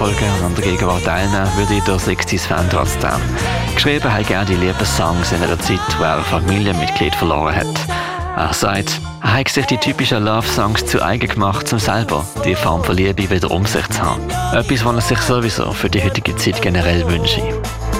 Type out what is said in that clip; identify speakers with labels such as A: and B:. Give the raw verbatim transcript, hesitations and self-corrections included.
A: folgen und an der Gegenwart teilnehmen, würde der sechzig-Fan trotzdem. Geschrieben hat er die Liebessongs in einer Zeit, wo er ein Familienmitglied verloren hat. Er sagt, er hat sich die typischen Love-Songs zu eigen gemacht, um selber die Form von Liebe wieder um sich zu haben. Etwas, was er sich sowieso für die heutige Zeit generell wünscht.